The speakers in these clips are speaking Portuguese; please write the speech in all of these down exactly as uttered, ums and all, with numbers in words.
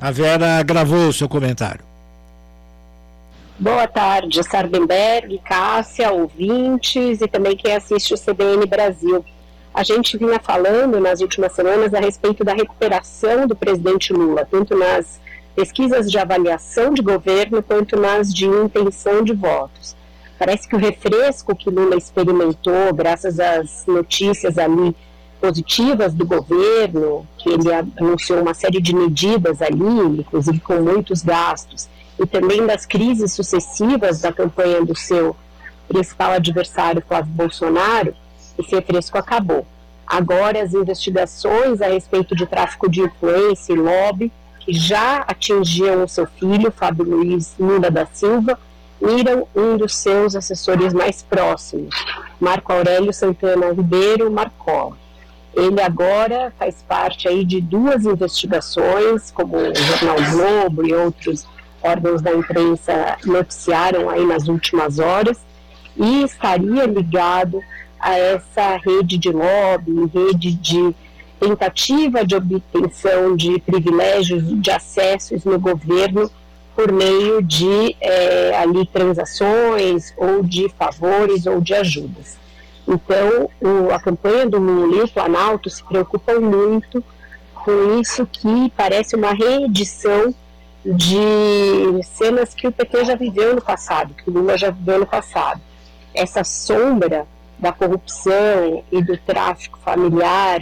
A Vera gravou o seu comentário. Boa tarde, Sardenberg, Cássia, ouvintes e também quem assiste o C B N Brasil. A gente vinha falando nas últimas semanas a respeito da recuperação do presidente Lula, tanto nas pesquisas de avaliação de governo quanto nas de intenção de votos. Parece que o refresco que Lula experimentou, graças às notícias ali positivas do governo, que ele anunciou uma série de medidas ali, inclusive com muitos gastos, e também das crises sucessivas da campanha do seu principal adversário, Flávio Bolsonaro, esse refresco acabou. Agora as investigações a respeito de tráfico de influência e lobby, que já atingiam o seu filho, Fábio Luiz Lula da Silva, miram um dos seus assessores mais próximos, Marco Aurélio Santana Ribeiro Marcola. Ele agora faz parte aí de duas investigações, como o Jornal Globo e outros órgãos da imprensa noticiaram aí nas últimas horas, e estaria ligado a essa rede de lobby, rede de tentativa de obtenção de privilégios, de acessos no governo por meio de é, ali transações ou de favores ou de ajudas. Então, o, a campanha do Lula e o Planalto se preocupam muito com isso, que parece uma reedição de cenas que o P T já viveu no passado, que o Lula já viveu no passado. Essa sombra da corrupção e do tráfico familiar,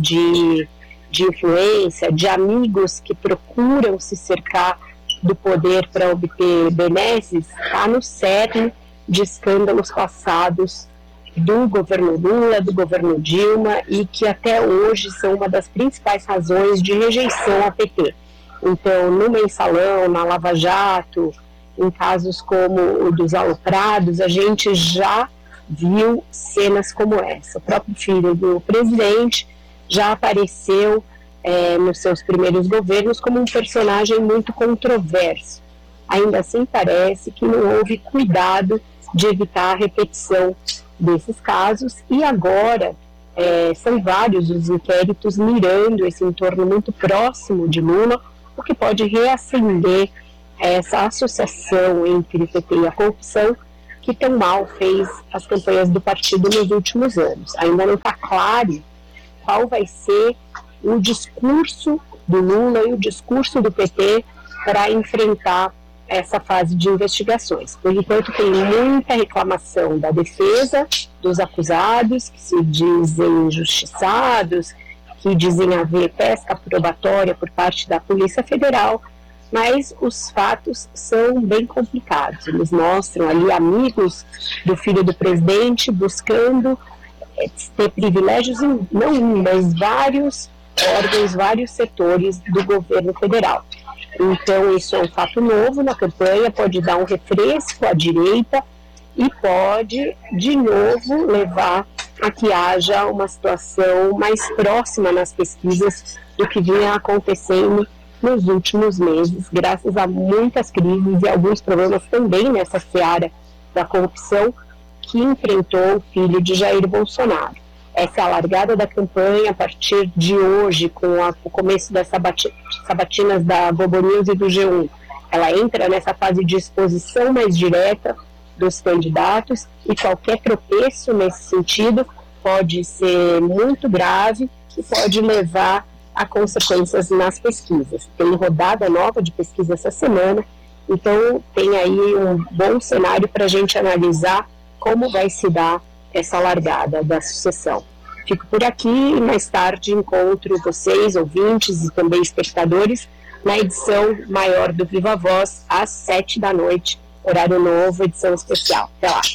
de, de influência, de amigos que procuram se cercar do poder para obter benesses, está no cerne de escândalos passados do governo Lula, do governo Dilma, e que até hoje são uma das principais razões de rejeição ao P T. Então, no Mensalão, na Lava Jato, em casos como o dos aloprados, a gente já viu cenas como essa. O próprio filho do presidente já apareceu é, nos seus primeiros governos como um personagem muito controverso. Ainda assim, parece que não houve cuidado de evitar a repetição desses casos, e agora é, são vários os inquéritos mirando esse entorno muito próximo de Lula, o que pode reacender essa associação entre o P T e a corrupção, que tão mal fez as campanhas do partido nos últimos anos. Ainda não está claro qual vai ser o discurso do Lula e o discurso do P T para enfrentar essa fase de investigações. Por enquanto, tem muita reclamação da defesa, dos acusados, que se dizem injustiçados, que dizem haver pesca probatória por parte da Polícia Federal, mas os fatos são bem complicados. Eles mostram ali amigos do filho do presidente buscando é, ter privilégios em não um, mas vários órgãos, vários setores do governo federal. Então, isso é um fato novo na campanha, pode dar um refresco à direita e pode, de novo, levar a que haja uma situação mais próxima nas pesquisas do que vinha acontecendo nos últimos meses, graças a muitas crises e alguns problemas também nessa seara da corrupção que enfrentou o filho de Jair Bolsonaro. Essa é a largada da campanha a partir de hoje, com a, o começo das sabatinas da Globo News e do G um. Ela entra nessa fase de exposição mais direta dos candidatos, e qualquer tropeço nesse sentido pode ser muito grave e pode levar a consequências nas pesquisas. Tem rodada nova de pesquisa essa semana, então tem aí um bom cenário para a gente analisar como vai se dar essa largada da sucessão. Fico por aqui e mais tarde encontro vocês, ouvintes e também espectadores, na edição maior do Viva Voz, às sete da noite, horário novo, edição especial. Até lá.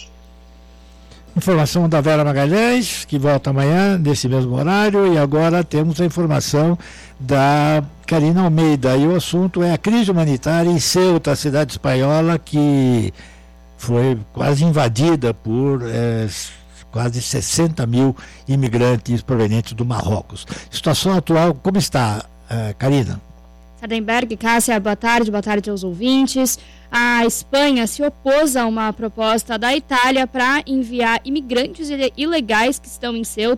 Informação da Vera Magalhães, que volta amanhã, nesse mesmo horário, e agora temos a informação da Karina Almeida, e o assunto é a crise humanitária em Ceuta, a cidade espanhola, que foi quase invadida por eh, quase sessenta mil imigrantes provenientes do Marrocos. Situação atual, como está, eh, Karina? Sardenberg, Cássia, boa tarde, boa tarde aos ouvintes. A Espanha se opôs a uma proposta da Itália para enviar imigrantes ilegais que estão em Ceuta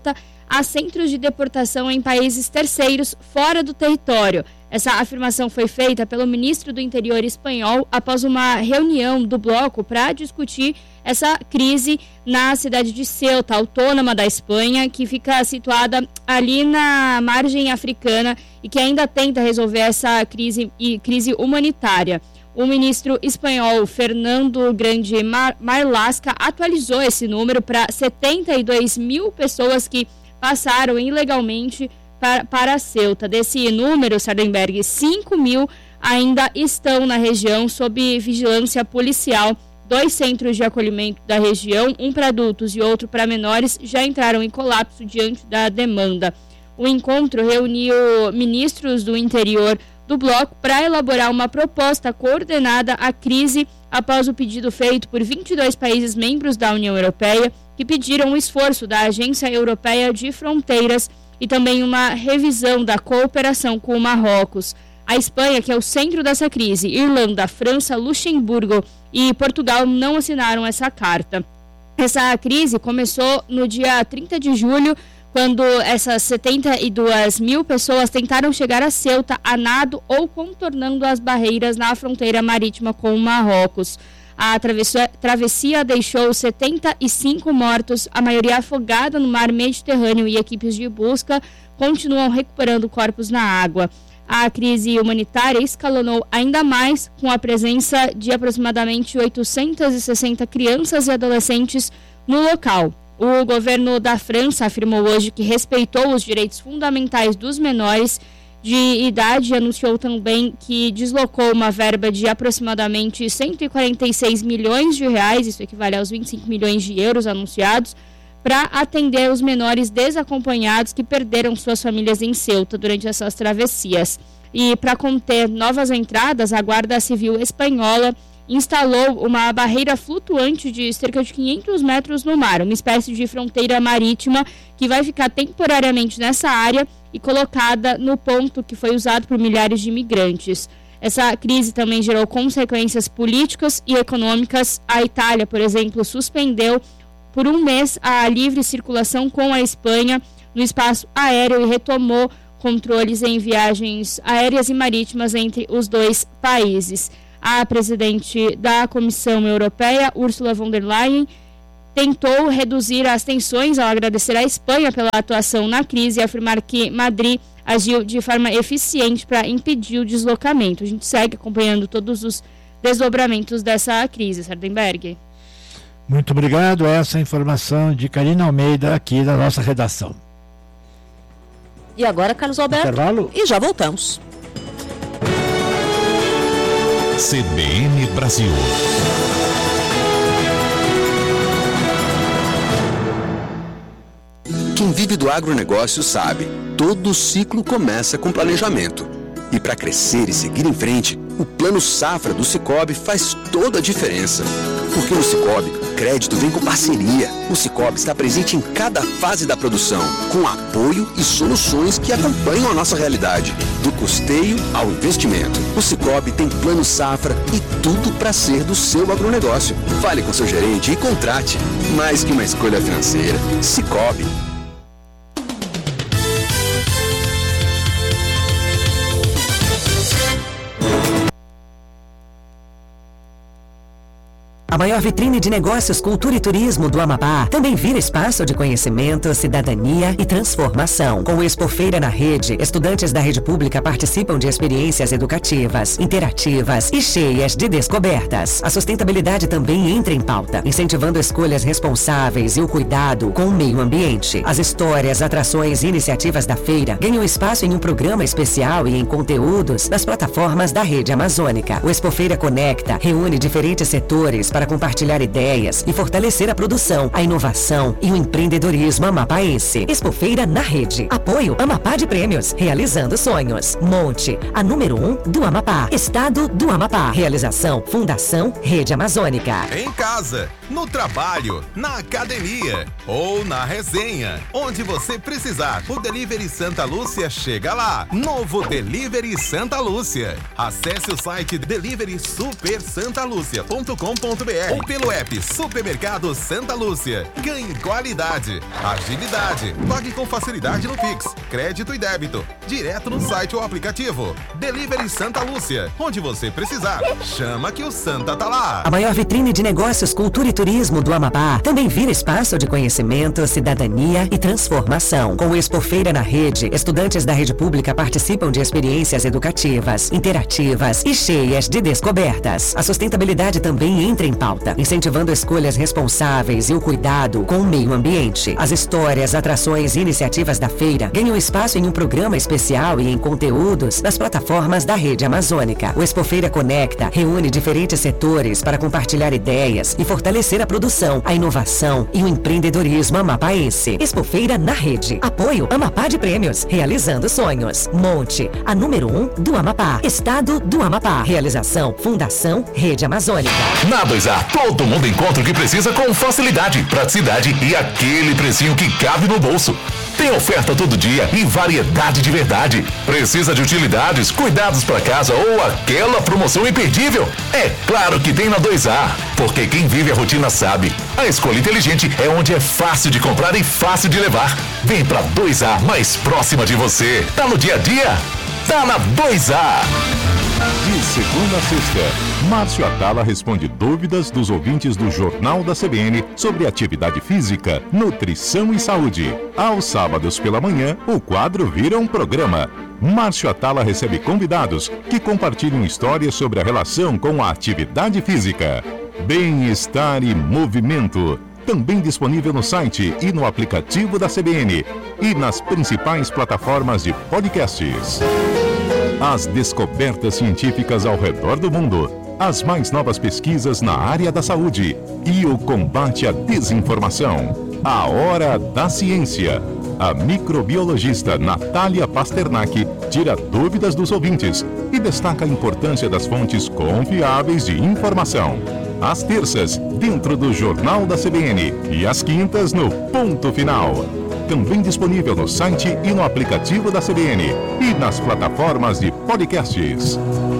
a centros de deportação em países terceiros fora do território. Essa afirmação foi feita pelo ministro do Interior espanhol após uma reunião do bloco para discutir essa crise na cidade de Ceuta, autônoma da Espanha, que fica situada ali na margem africana e que ainda tenta resolver essa crise, crise humanitária. O ministro espanhol Fernando Grande Mar- Marlaska atualizou esse número para setenta e dois mil pessoas que passaram ilegalmente para, para Ceuta. Desse número, Sardenberg, cinco mil ainda estão na região sob vigilância policial. Dois centros de acolhimento da região, um para adultos e outro para menores, já entraram em colapso diante da demanda. O encontro reuniu ministros do interior do bloco para elaborar uma proposta coordenada à crise após o pedido feito por vinte e dois países membros da União Europeia, que pediram um esforço da Agência Europeia de Fronteiras e também uma revisão da cooperação com o Marrocos. A Espanha, que é o centro dessa crise, Irlanda, França, Luxemburgo e Portugal não assinaram essa carta. Essa crise começou no dia trinta de julho, quando essas setenta e duas mil pessoas tentaram chegar a Ceuta a nado ou contornando as barreiras na fronteira marítima com o Marrocos. A travessia, travessia deixou setenta e cinco mortos, a maioria afogada no mar Mediterrâneo, e equipes de busca continuam recuperando corpos na água. A crise humanitária escalonou ainda mais com a presença de aproximadamente oitocentas e sessenta crianças e adolescentes no local. O governo da França afirmou hoje que respeitou os direitos fundamentais dos menores de idade e anunciou também que deslocou uma verba de aproximadamente cento e quarenta e seis milhões de reais, isso equivale aos vinte e cinco milhões de euros anunciados, para atender os menores desacompanhados que perderam suas famílias em Ceuta durante essas travessias. E para conter novas entradas, a Guarda Civil espanhola instalou uma barreira flutuante de cerca de quinhentos metros no mar, uma espécie de fronteira marítima que vai ficar temporariamente nessa área e colocada no ponto que foi usado por milhares de imigrantes. Essa crise também gerou consequências políticas e econômicas. A Itália, por exemplo, suspendeu por um mês a livre circulação com a Espanha no espaço aéreo e retomou controles em viagens aéreas e marítimas entre os dois países. A presidente da Comissão Europeia, Ursula von der Leyen, tentou reduzir as tensões ao agradecer à Espanha pela atuação na crise e afirmar que Madrid agiu de forma eficiente para impedir o deslocamento. A gente segue acompanhando todos os desdobramentos dessa crise, Sardenberg. Muito obrigado. Essa informação de Karina Almeida aqui da nossa redação. E agora, Carlos Alberto, intervalo? E já voltamos. C B N Brasil. Quem vive do agronegócio sabe, todo ciclo começa com planejamento. E para crescer e seguir em frente, o Plano Safra do Sicoob faz toda a diferença. Porque no Sicoob, crédito vem com parceria. O Sicoob está presente em cada fase da produção, com apoio e soluções que acompanham a nossa realidade, do custeio ao investimento. O Sicoob tem Plano Safra e tudo para ser do seu agronegócio. Fale com seu gerente e contrate. Mais que uma escolha financeira, Sicoob. A maior vitrine de negócios, cultura e turismo do Amapá também vira espaço de conhecimento, cidadania e transformação. Com o Expofeira na Rede, estudantes da rede pública participam de experiências educativas, interativas e cheias de descobertas. A sustentabilidade também entra em pauta, incentivando escolhas responsáveis e o cuidado com o meio ambiente. As histórias, atrações e iniciativas da feira ganham espaço em um programa especial e em conteúdos nas plataformas da Rede Amazônica. O Expofeira Conecta reúne diferentes setores para para compartilhar ideias e fortalecer a produção, a inovação e o empreendedorismo amapaense. Expofeira na Rede. Apoio Amapá de Prêmios. Realizando sonhos. Monte, a número um do Amapá. Estado do Amapá. Realização Fundação Rede Amazônica. Em casa, no trabalho, na academia ou na resenha. Onde você precisar, o Delivery Santa Lúcia chega lá. Novo Delivery Santa Lúcia. Acesse o site delivery super santa lúcia ponto com ponto br ou pelo app Supermercado Santa Lúcia. Ganhe qualidade, agilidade, pague com facilidade no Pix, crédito e débito, direto no site ou aplicativo. Delivery Santa Lúcia, onde você precisar. Chama que o Santa tá lá. A maior vitrine de negócios, cultura e turismo do Amapá também vira espaço de conhecimento, cidadania e transformação. Com o Expofeira na Rede, estudantes da rede pública participam de experiências educativas, interativas e cheias de descobertas. A sustentabilidade também entra em pauta, incentivando escolhas responsáveis e o cuidado com o meio ambiente. As histórias, atrações e iniciativas da feira ganham espaço em um programa especial e em conteúdos das plataformas da Rede Amazônica. O Expofeira Conecta reúne diferentes setores para compartilhar ideias e fortalecer a produção, a inovação e o empreendedorismo amapaense. Expofeira na Rede. Apoio Amapá de Prêmios. Realizando sonhos. Monte, a número um do Amapá. Estado do Amapá. Realização Fundação Rede Amazônica. Na dois A, todo mundo encontra o que precisa com facilidade, praticidade e aquele precinho que cabe no bolso. Tem oferta todo dia e variedade de verdade. Precisa de utilidades, cuidados para casa ou aquela promoção imperdível? É claro que tem na dois A, porque quem vive a rotina sabe. A escolha inteligente é onde é fácil de comprar e fácil de levar. Vem pra dois A mais próxima de você. Tá no dia a dia? Tá na dois A. De segunda a sexta, Márcio Atala responde dúvidas dos ouvintes do Jornal da C B N sobre atividade física, nutrição e saúde. Aos sábados pela manhã, o quadro vira um programa. Márcio Atala recebe convidados que compartilham histórias sobre a relação com a atividade física. Bem-estar e movimento. Também disponível no site e no aplicativo da C B N e nas principais plataformas de podcasts. As descobertas científicas ao redor do mundo, as mais novas pesquisas na área da saúde e o combate à desinformação. A Hora da Ciência. A microbiologista Natália Pasternak tira dúvidas dos ouvintes e destaca a importância das fontes confiáveis de informação. Às terças, dentro do Jornal da C B N e às quintas no Ponto Final. Também disponível no site e no aplicativo da C B N e nas plataformas de podcasts.